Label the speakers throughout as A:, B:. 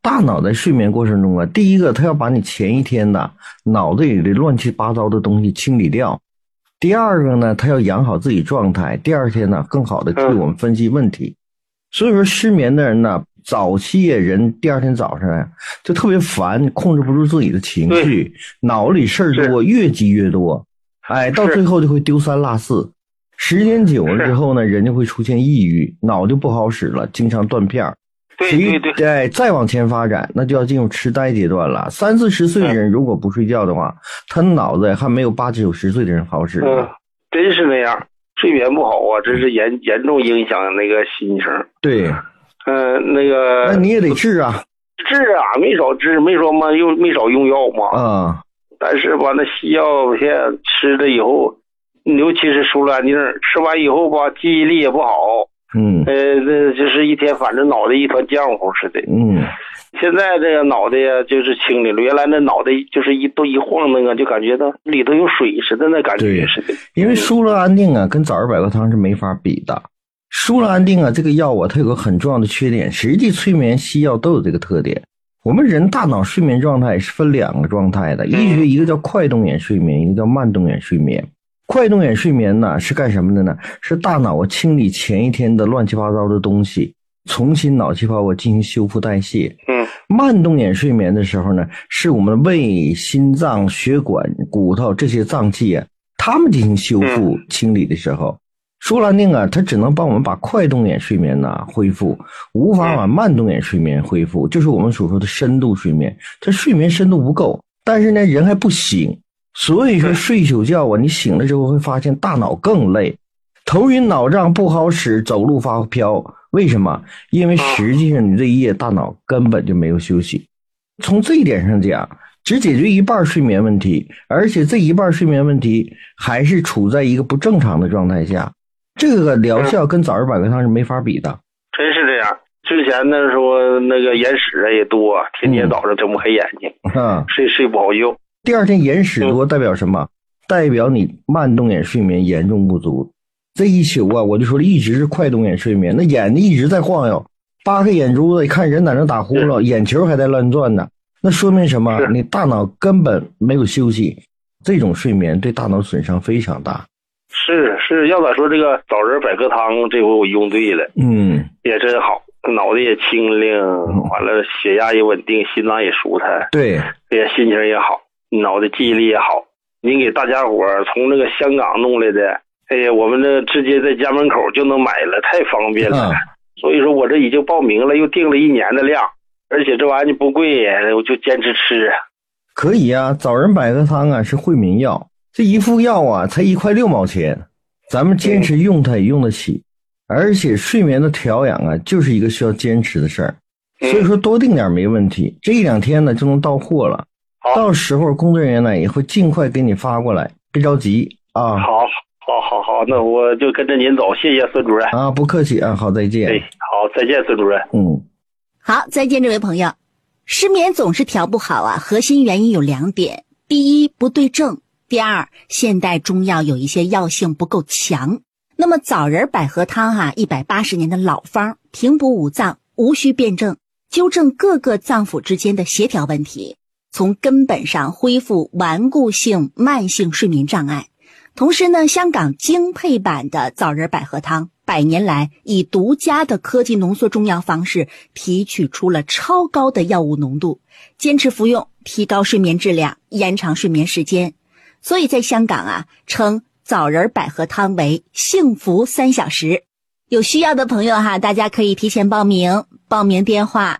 A: 大脑在睡眠过程中啊，第一个它要把你前一天的脑子里的乱七八糟的东西清理掉，第二个呢，它要养好自己状态，第二天呢更好的替我们分析问题。所以说失眠的人呢，早期人第二天早上就特别烦，控制不住自己的情绪，脑里事儿多，越积越多，到最后就会丢三落四。时间久了之后呢，人就会出现抑郁，脑就不好使了，经常断片。对，再往前发展，那就要进入痴呆阶段了。30-40岁的人如果不睡觉的话，他脑子还没有80-90岁的人好使。
B: 真是那样，睡眠不好啊，真是严重影响那个心情。
A: 对，
B: 那
A: 你也得治啊。
B: 治啊，没少治，没说嘛，又没少用药嘛。但是吧，那西药现在吃了以后，尤其是舒乐安定，吃完以后吧，记忆力也不好。那就是一天反正脑袋一团浆糊似的。现在这个脑袋呀就是清理了，原来那脑袋就是一晃那个，就感觉到里头有水似的那感觉似的。
A: 因为舒乐安定啊跟早日百合汤是没法比的。舒乐安定啊这个药啊，它有个很重要的缺点，实际催眠西药都有这个特点。我们人大脑睡眠状态是分2个状态的，一个叫快动眼睡眠，一个叫慢动眼睡眠。快动眼睡眠呢是干什么的呢？是大脑清理前一天的乱七八糟的东西，重新脑细胞进行修复代谢。慢动眼睡眠的时候呢，是我们胃、心脏、血管、骨头这些脏器它们进行修复清理的时候，舒乐安定它只能帮我们把快动眼睡眠恢复，无法把慢动眼睡眠恢复，就是我们所说的深度睡眠。这睡眠深度不够，但是呢人还不醒。所以说睡一宿觉你醒了之后会发现大脑更累，头晕脑胀，不好使，走路发飘。为什么？因为实际上你这一夜大脑根本就没有休息。从这一点上讲，只解决一半睡眠问题，而且这一半睡眠问题还是处在一个不正常的状态下，这个疗效跟早日百合汤是没法比的。
B: 真是这样。之前那时候那个眼屎也多，天天早上睁不开眼睛，睡不好觉。
A: 第二天眼屎多代表什么？代表你慢动眼睡眠严重不足。这一宿我就说了，一直是快动眼睡眠，那眼睛一直在晃悠，扒开眼珠子一看人在那打呼噜，眼球还在乱转呢，那说明什么？你大脑根本没有休息，这种睡眠对大脑损伤非常大。
B: 是，要咋说这个早日百合汤这回我用对了，也真好，脑袋也清灵，完了血压也稳定，心脏也舒坦，
A: 对，
B: 心情也好，脑袋记忆力也好。您给大家伙从那个香港弄来的，我们这直接在家门口就能买了，太方便了。所以说我这已经报名了，又订了1年的量，而且这玩意儿不贵，我就坚持吃。
A: 可以啊，早人百合汤是惠民药，这一副药才1块6毛钱，咱们坚持用它也用得起。而且睡眠的调养就是一个需要坚持的事儿，所以说多订点没问题。这1-2天呢就能到货了，到时候工作人员也会尽快给你发过来，别着急啊。
B: 好，那我就跟着您走，谢谢孙主任
A: 啊，不客气啊，好，再见。
B: 好，再见，孙主任。
C: 好，再见，这位朋友。失眠总是调不好核心原因有2点：第一，不对症；第二，现代中药有一些药性不够强。那么早人百合汤180年的老方，平补五脏，无需辩证，纠正各个脏腑之间的协调问题，从根本上恢复顽固性慢性睡眠障碍。同时呢，香港精配版的早人百合汤100年来以独家的科技浓缩中药方式提取出了超高的药物浓度，坚持服用，提高睡眠质量，延长睡眠时间。所以在香港称早人百合汤为幸福3小时。有需要的朋友大家可以提前报名，报名电话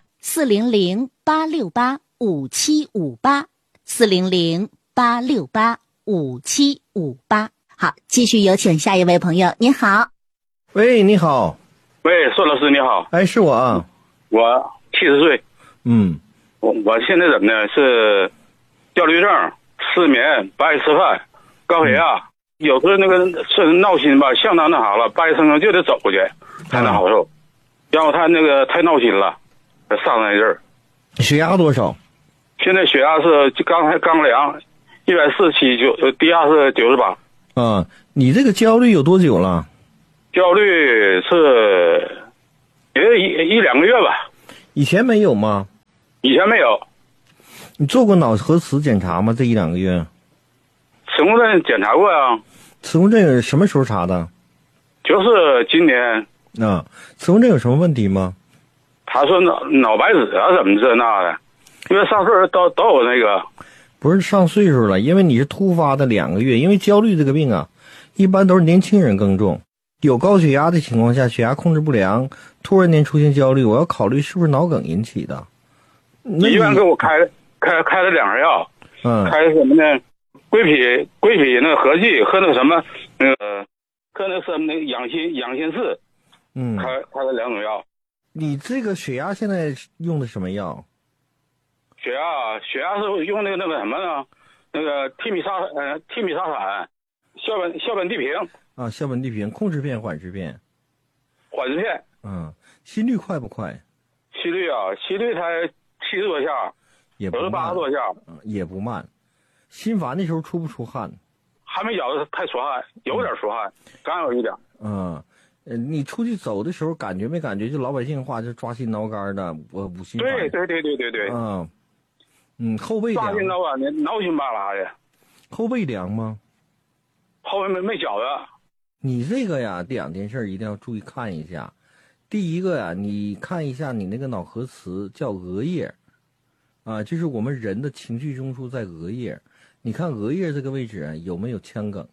C: 400-868-5758 400-868-5758。好，继续有请下一位朋友。您好。
A: 喂，你好。
D: 喂，孙老师你好。
A: 是我啊。
D: 我70岁。我现在怎么呢？是焦虑症、失眠、不爱吃饭、高血压，有时候那个是闹心吧，相当的好了，半夜生就得走去才能好受。然后他那个太闹心了，上那阵儿。
A: 血压多少？
D: 现在血压是刚量147，低压是98。
A: 你这个焦虑有多久了？
D: 焦虑是也1-2个月吧。
A: 以前没有吗？
D: 以前没有。
A: 你做过脑核磁检查吗？这1-2个月？
D: 磁共振检查过呀。
A: 磁共振什么时候查的？
D: 就是今年。
A: 磁共振有什么问题吗？
D: 他说脑白质啊，怎么这那的，因为上岁数都有那个。
A: 不是上岁数了，因为你是突发的2个月，因为焦虑这个病啊，一般都是年轻人更重。有高血压的情况下，血压控制不良，突然间出现焦虑，我要考虑是不是脑梗引起的。
D: 医院给我开了2样药，开什么呢？归脾那个合剂和那个什么和那什么那个养心寺，开了2种药。
A: 你这个血压现在用的什么药？
D: 血压是用那个什么呢？那个替米沙坦，硝苯地平。
A: 硝苯地平，控制片、缓释片。
D: 缓释片。
A: 心率快不快？
D: 心率才70多下，
A: 也不慢
D: 80多下，
A: 也不慢。心烦的时候出不出汗？
D: 还没觉得太出汗，有点出汗，刚有一点。
A: 你出去走的时候感觉没感觉？就老百姓话就抓心挠肝的，我五心烦。
D: 对。
A: 后背
D: 抓心挠肝，挠心巴拉的。
A: 后背凉吗？
D: 后背没觉得。
A: 你这个呀，这2件事一定要注意看一下。第一个呀，你看一下你那个脑核磁叫额叶，就是我们人的情绪中枢在额叶。你看额叶这个位置有没有腔梗？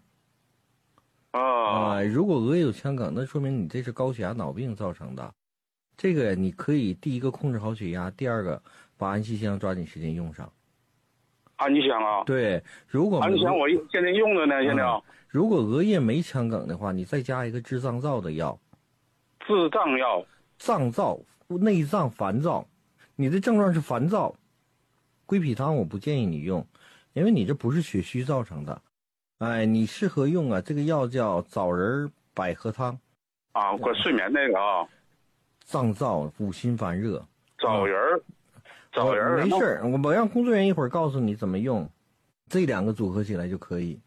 A: 如果额叶有腔梗，那说明你这是高血压脑病造成的。这个你可以第一个控制好血压，第2个把安息香抓紧时间用上。
D: 安息香啊？
A: 对，如果
D: 安息香我现在用的呢，现在。
A: 如果额叶没腔梗的话，你再加一个治脏燥的药。
D: 治脏药？
A: 脏燥，内脏烦躁，你的症状是烦躁。归脾汤我不建议你用，因为你这不是血虚造成的。你适合用这个药叫枣仁百合汤。
D: 管睡眠那个
A: 脏燥、五心烦热。
D: 枣仁。
A: 没事，我让工作人员一会儿告诉你怎么用，这2个组合起来就可以。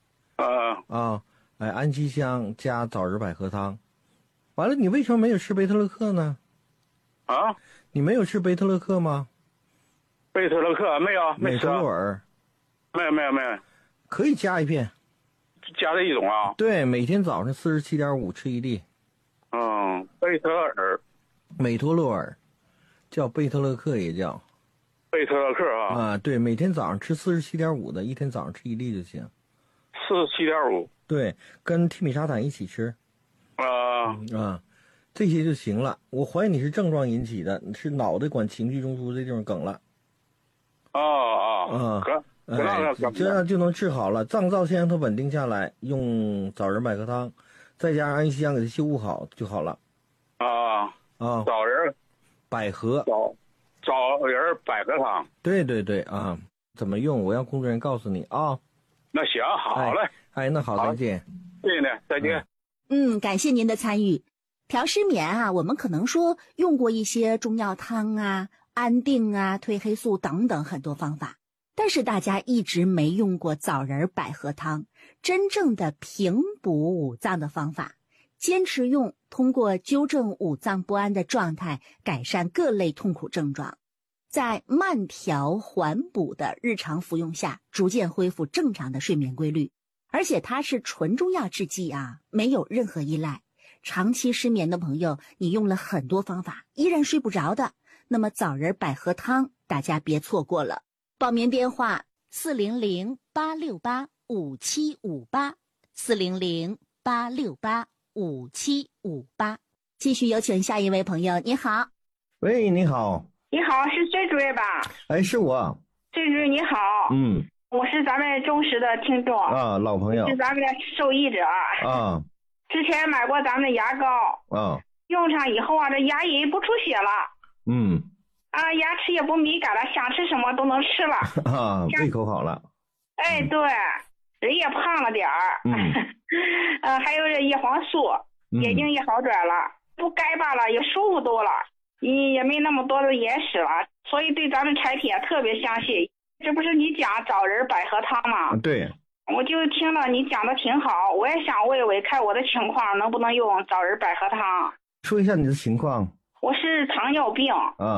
A: 安息香加枣仁百合汤。完了，你为什么没有吃贝特勒克呢？你没有吃贝特勒克吗？
D: 贝特勒克没有，
A: 美特洛尔。
D: 没有。
A: 可以加1片。
D: 加这一种啊？
A: 对，每天早上47.5吃1粒。
D: 贝特尔。
A: 美托洛尔，叫贝特勒克也叫。
D: 贝特勒克
A: 对，每天早上吃47.5的，一天早上吃1粒就行。
D: 47.5。
A: 对，跟替米沙坦一起吃。这些就行了。我怀疑你是症状引起的，是脑袋管情绪中枢这地方梗了。这样就能治好了。脏燥先让它稳定下来，用枣仁百合汤，再加上安息香给它修复好就好了。
D: 枣仁
A: 百合。
D: 枣仁百合汤。
A: 对怎么用？我让工作人员告诉你啊。
D: 那行，好嘞。
A: 那好，再见。
D: 对呢，再见。
C: 感谢您的参与。调失眠我们可能说用过一些中药汤安定褪黑素等等很多方法，但是大家一直没用过枣仁百合汤，真正的平补五脏的方法。坚持用，通过纠正五脏不安的状态，改善各类痛苦症状，在慢调缓补的日常服用下，逐渐恢复正常的睡眠规律。而且它是纯中药制剂没有任何依赖。长期失眠的朋友，你用了很多方法依然睡不着的，那么枣仁百合汤大家别错过了。报名电话400-868-5758 400-868-5758。继续有请下一位朋友。你好。
A: 喂，你好。
E: 你好，是崔主任吧？
A: 是我。
E: 崔主任你好。我是咱们忠实的听众
A: 老朋友，
E: 是咱们的受益者之前买过咱们的牙膏用上以后这牙龈不出血了牙齿也不敏感了，想吃什么都能吃了
A: 胃口好了。
E: 对，人也胖了点儿还有这叶黄素眼睛也好转了，不干巴了，也舒服多了，也没那么多的眼屎了，所以对咱们产品特别相信。这不是你讲枣仁百合汤吗？
A: 对，
E: 我就听了你讲的挺好，我也想问问看我的情况能不能用枣仁百合汤。
A: 说一下你的情况。
E: 我是糖尿病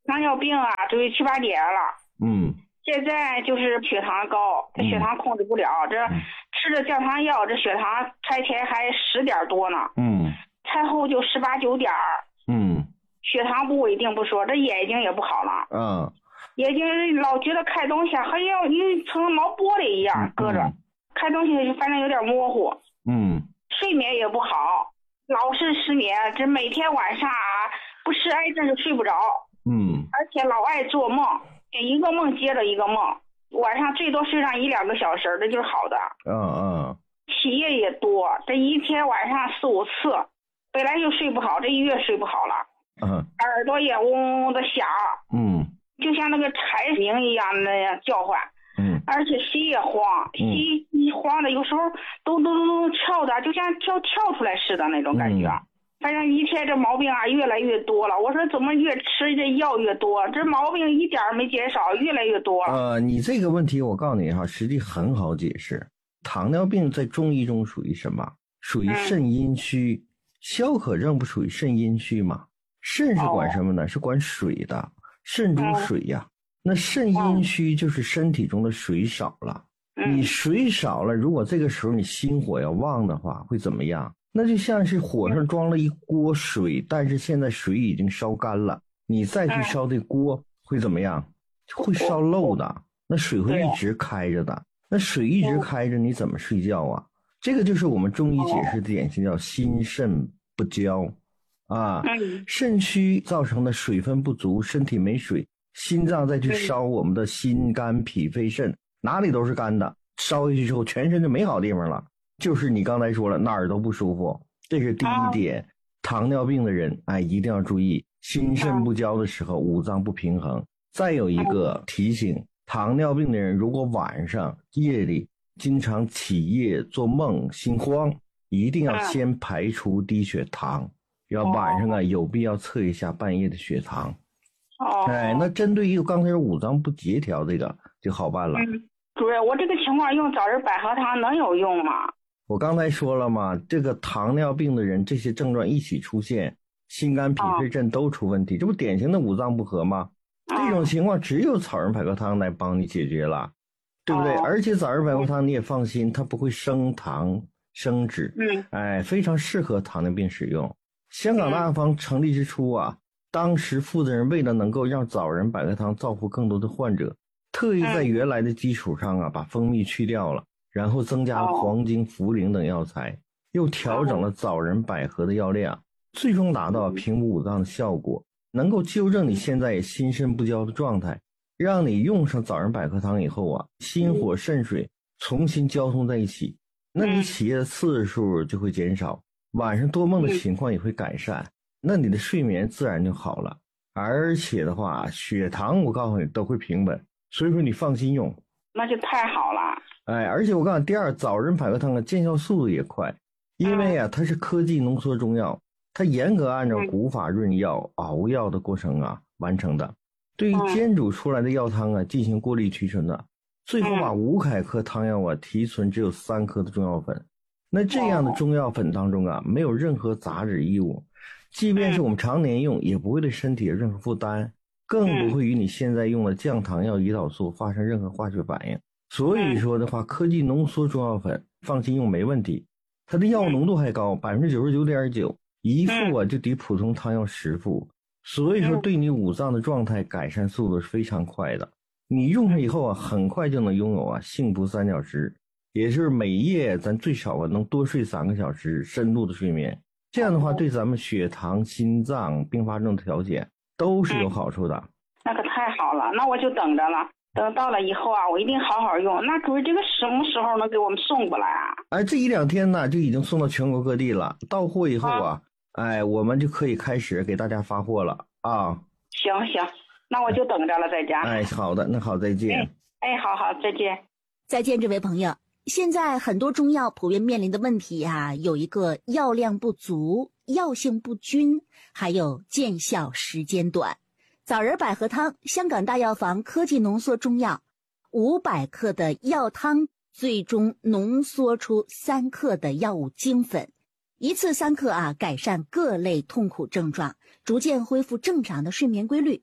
E: 糖尿病啊，都有7、8点了。现在就是血糖高，这血糖控制不了，这吃着降糖药，这血糖开前还10点多呢。餐后就18、9点。血糖不稳定不说，这眼睛也不好了。眼睛老觉得看东西好像有一层毛玻璃一样搁着，看东西反正有点模糊。睡眠也不好，老是失眠，这每天晚上啊不吃癌症就睡不着。而且老爱做梦，一个梦接着一个梦，晚上最多睡上1、2个小时，这就是好的。起夜也多，这一天晚上4、5次，本来就睡不好，这越睡不好了。耳朵也嗡嗡嗡的响。就像那个蝉鸣一样那样叫唤。而且心也慌，心一慌的有时候都跳的，就像跳出来似的那种感觉。反正一天这毛病啊越来越多了，我说怎么越吃这药越多，这毛病一点没减少，越来越多了。
A: 你这个问题我告诉你哈，实际很好解释。糖尿病在中医中属于什么？属于肾阴虚。消渴症不属于肾阴虚吗？肾是管什么呢？是管水的，肾主水呀。那肾阴虚就是身体中的水少了。你水少了，如果这个时候你心火要旺的话，会怎么样？那就像是火上装了一锅水，但是现在水已经烧干了，你再去烧这锅会怎么样？会烧漏的，那水会一直开着的。那水一直开着，你怎么睡觉啊？这个就是我们中医解释的典型，叫心肾不交啊。肾虚造成的水分不足，身体没水，心脏再去烧我们的心肝脾肺肾，哪里都是干的，烧下去之后全身就没好地方了，就是你刚才说了哪儿都不舒服。这是第一点。糖尿病的人一定要注意心肾不交的时候五脏不平衡。再有一个提醒，糖尿病的人如果晚上夜里经常起夜做梦心慌，一定要先排除低血糖，要晚上有必要测一下半夜的血糖。那针对于刚才五脏不协调这个就好办了。
E: 主任，我这个情况用枣仁百合汤能有用吗？
A: 我刚才说了嘛，这个糖尿病的人这些症状一起出现，心肝脾肺肾都出问题，这不典型的五脏不和吗？这种情况只有枣仁百合汤来帮你解决了，对不对？而且枣仁百合汤你也放心，它不会升糖升脂，非常适合糖尿病使用。香港大药房成立之初当时负责人为了能够让枣仁百合汤造福更多的患者，特意在原来的基础上把蜂蜜去掉了，然后增加了黄精、茯苓等药材，又调整了枣仁百合的药量，最终达到平补五脏的效果，能够纠正你现在心肾不交的状态，让你用上枣仁百合汤以后心火肾水重新交通在一起，那你起夜的次数就会减少，晚上多梦的情况也会改善，那你的睡眠自然就好了。而且的话，血糖我告诉你都会平稳，所以说你放心用。
E: 那就太好了。
A: 而且我告诉你，第二，枣仁百合汤见效速度也快，因为它是科技浓缩中药，它严格按照古法润药、熬药的过程完成的，对于煎煮出来的药汤进行过滤提纯的，最后把500克汤药提纯只有3克的中药粉。那这样的中药粉当中没有任何杂质异物，即便是我们常年用也不会对身体有任何负担，更不会与你现在用的降糖药、胰岛素发生任何化学反应。所以说的话，科技浓缩中药粉放心用没问题，它的药浓度还高 99.9%， 一副就抵普通汤药10副，所以说对你五脏的状态改善速度是非常快的。你用上以后很快就能拥有幸福3小时，也是每夜咱最少能多睡3个小时深度的睡眠，这样的话对咱们血糖、心脏并发症的调节都是有好处的。
E: 那可太好了，那我就等着了，等到了以后我一定好好用。那主任，这个什么时候能给我们送过来
A: 这1、2天就已经送到全国各地了，到货以后我们就可以开始给大家发货了
E: 行，那我就等着了，在家。
A: 好的，那好，再见。
E: 好，再见。
C: 再见，这位朋友。现在很多中药普遍面临的问题有一个药量不足、药性不均，还有见效时间短。枣仁百合汤，香港大药房科技浓缩中药，500克的药汤最终浓缩出3克的药物精粉，一次3克改善各类痛苦症状，逐渐恢复正常的睡眠规律。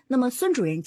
C: 那么孙主任